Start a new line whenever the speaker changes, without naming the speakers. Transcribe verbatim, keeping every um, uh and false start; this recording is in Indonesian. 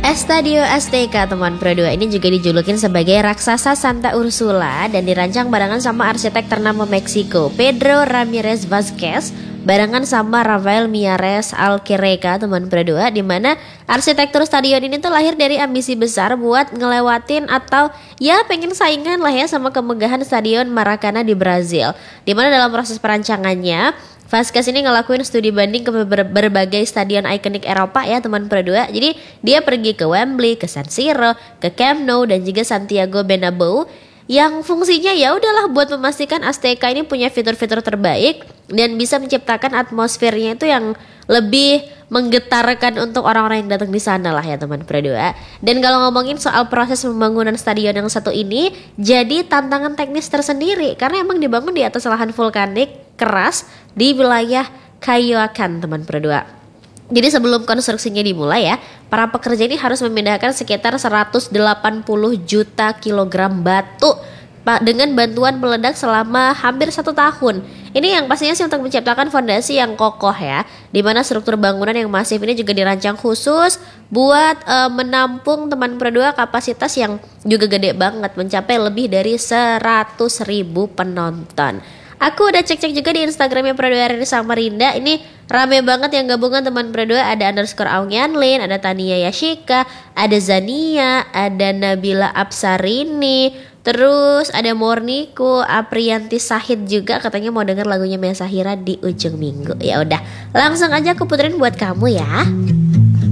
Estadio Azteca teman Pro dua ini juga dijulukin sebagai raksasa Santa Ursula dan dirancang barengan sama arsitek ternama Meksiko Pedro Ramirez Vázquez barengan sama Rafael Miyares Alquerreca teman Pro dua, di mana arsitektur stadion ini tuh lahir dari ambisi besar buat ngelewatin atau ya pengen saingan lah ya sama kemegahan stadion Maracanã di Brazil, di mana dalam proses perancangannya Vázquez ini ngelakuin studi banding ke ber- berbagai stadion ikonik Eropa ya teman Pro dua. Jadi dia pergi ke Wembley, ke San Siro, ke Camp Nou dan juga Santiago Bernabeu yang fungsinya ya udahlah buat memastikan Azteca ini punya fitur-fitur terbaik dan bisa menciptakan atmosfernya itu yang lebih menggetarkan untuk orang-orang yang datang di sana lah ya teman Pro dua. Dan kalau ngomongin soal proses pembangunan stadion yang satu ini jadi tantangan teknis tersendiri karena emang dibangun di atas lahan vulkanik keras di wilayah Cayoacan teman Pro dua. Jadi sebelum konstruksinya dimulai ya, para pekerja ini harus memindahkan sekitar seratus delapan puluh juta kilogram batu dengan bantuan peledak selama hampir satu tahun. Ini yang pastinya sih untuk menciptakan fondasi yang kokoh ya, di mana struktur bangunan yang masif ini juga dirancang khusus buat e, menampung teman Pro dua kapasitas yang juga gede banget, mencapai lebih dari seratus ribu penonton. Aku udah cek-cek juga di Instagramnya Pro dua R R Samarinda. Ini rame banget yang gabungan teman Pro dua. Ada underscore Aung Yanlin, ada Tania Yashika, ada Zania, ada Nabila Apsarini, terus ada Morniko, Aprianti Sahid juga katanya mau denger lagunya Mia Sahira di ujung minggu. Ya udah, langsung aja aku puterin buat kamu ya.